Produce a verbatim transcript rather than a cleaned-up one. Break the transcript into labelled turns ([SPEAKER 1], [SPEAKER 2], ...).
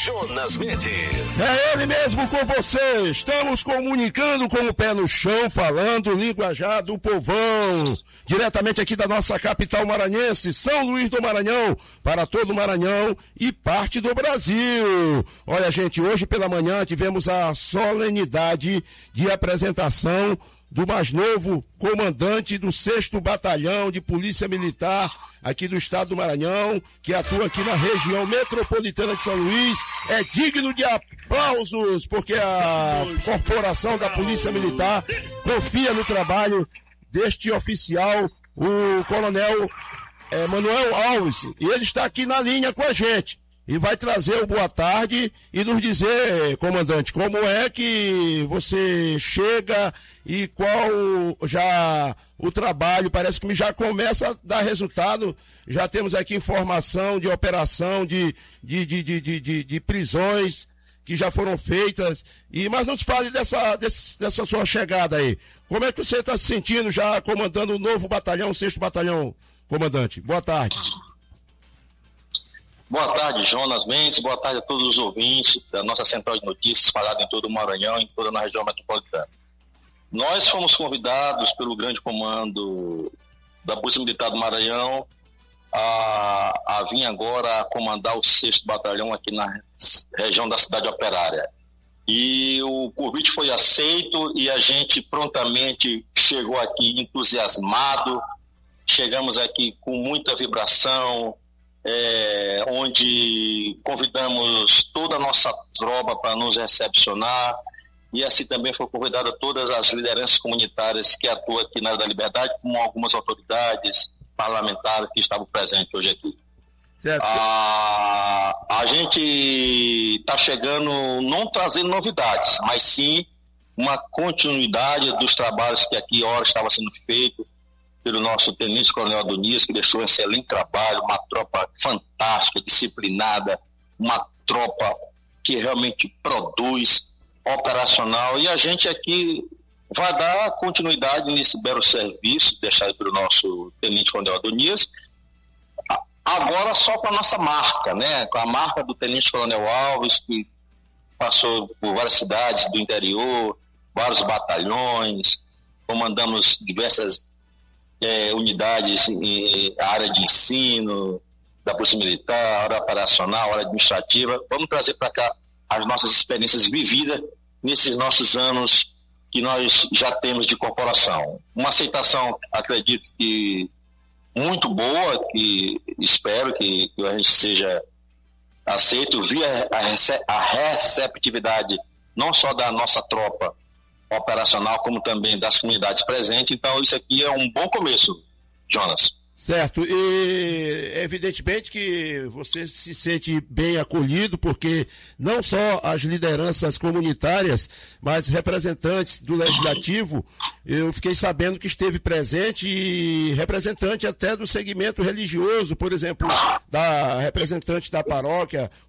[SPEAKER 1] Jonas Mendes.
[SPEAKER 2] É ele mesmo com você. Estamos comunicando com o pé no chão, falando linguajar do povão. Diretamente aqui da nossa capital maranhense, São Luís do Maranhão, para todo o Maranhão e parte do Brasil. Olha, gente, hoje pela manhã tivemos a solenidade de apresentação do mais novo comandante do sexto Batalhão de Polícia Militar aqui do estado do Maranhão, que atua aqui na região metropolitana de São Luís. É digno de aplausos, porque a corporação da Polícia Militar confia no trabalho deste oficial, o coronel é, Manuel Alves, e ele está aqui na linha com a gente. E vai trazer o boa tarde e nos dizer, comandante, como é que você chega e qual já o trabalho, parece que já começa a dar resultado. Já temos aqui informação de operação, de, de, de, de, de, de, de prisões que já foram feitas. E, mas nos fale dessa, desse, dessa sua chegada aí. Como é que você está se sentindo já comandando o novo batalhão, o sexto batalhão, comandante? Boa tarde.
[SPEAKER 3] Boa tarde, Jonas Mendes. Boa tarde a todos os ouvintes da nossa central de notícias espalhada em todo o Maranhão e em toda a região metropolitana. Nós fomos convidados pelo grande comando da Polícia Militar do Maranhão a, a vir agora a comandar o sexto Batalhão aqui na região da Cidade Operária. E o convite foi aceito e a gente prontamente chegou aqui entusiasmado. Chegamos aqui com muita vibração, É, onde convidamos toda a nossa tropa para nos recepcionar, e assim também foi convidada todas as lideranças comunitárias que atuam aqui na área da Liberdade, como algumas autoridades parlamentares que estavam presentes hoje aqui.
[SPEAKER 2] Certo.
[SPEAKER 3] A, a gente está chegando não trazendo novidades, mas sim uma continuidade dos trabalhos que aqui ora estava sendo feito pelo nosso tenente coronel Adonias, que deixou um excelente trabalho, uma tropa fantástica, disciplinada, uma tropa que realmente produz, operacional, e a gente aqui vai dar continuidade nesse belo serviço deixado pelo nosso tenente coronel Adonias, agora só com a nossa marca, né? Com a marca do tenente coronel Alves, que passou por várias cidades do interior, vários batalhões, comandamos diversas É, unidades em área de ensino, da Polícia Militar, área operacional, área administrativa. Vamos trazer para cá as nossas experiências vividas nesses nossos anos que nós já temos de corporação. Uma aceitação, acredito que muito boa, que espero que, que a gente seja aceito, via a, rece- a receptividade não só da nossa tropa operacional, como também das comunidades presentes. Então isso aqui é um bom começo, Jonas.
[SPEAKER 2] Certo, e evidentemente que você se sente bem acolhido, porque não só as lideranças comunitárias, mas representantes do Legislativo, eu fiquei sabendo que esteve presente, e representante até do segmento religioso, por exemplo, da representante da paróquia,